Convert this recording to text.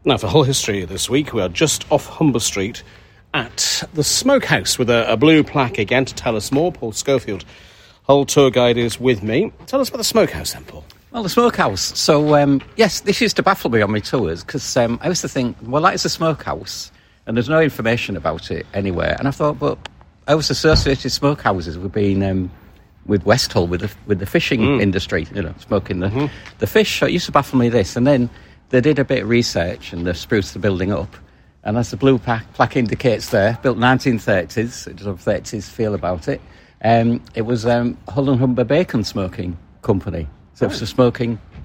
Now, for whole history this week, we are just off Humber Street at the Smokehouse with a blue plaque again to tell us more. Paul Schofield, Hull tour guide, is with me. Tell us about the Smokehouse then, Paul. Well, the Smokehouse. So, yes, this used to baffle me on my tours because I used to think, well, that is a smokehouse and there's no information about it anywhere. And I thought, but I was associated smokehouses with being with Westhull, with the fishing industry, smoking the fish. So it used to baffle me this. And then they did a bit of research and they spruced the building up. And as the blue plaque indicates there, built 1930s, it does have 30s feel about it. It was Hull and Humber Bacon Smoking Company. So it was a smoking